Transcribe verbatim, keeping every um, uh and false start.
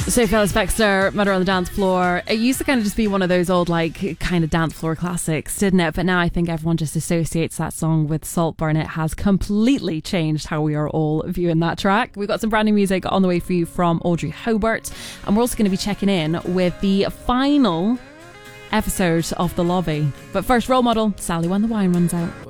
Sophie Ellis-Bextor, Murder on the Dance Floor. It used to kind of just be one of those old, like, kind of dance floor classics, didn't it? But now I think everyone just associates that song with Saltburn. It has completely changed how we are all viewing that track. We've got some brand new music on the way for you from Audrey Hobart, and we're also going to be checking in with the final episode of The Lobby. But first, role model, Sally When the Wine Runs Out.